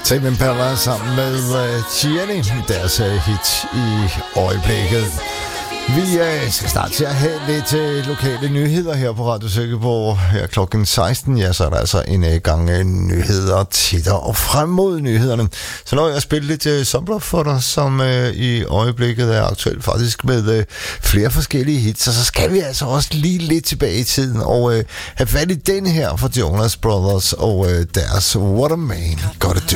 Tame Impala sammen med Gianni, deres hit i øjeblikket. Vi skal snart til at have lidt lokale nyheder her på Radio Silkeborg. Her klokken 16, ja, så er der altså en gang nyheder til dig og frem mod nyhederne. Så når jeg spiller lidt Sumbler for dig, som i øjeblikket er aktuelt faktisk med flere forskellige hits, så skal vi altså også lige lidt tilbage i tiden og have fat i den her fra Jonas Brothers og deres What a Man Gotta Do.